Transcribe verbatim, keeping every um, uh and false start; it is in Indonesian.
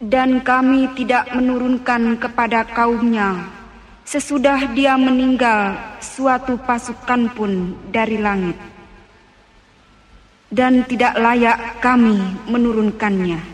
Dan kami tidak menurunkan kepada kaumnya sesudah dia meninggal suatu pasukan pun dari langit. Dan tidak layak kami menurunkannya.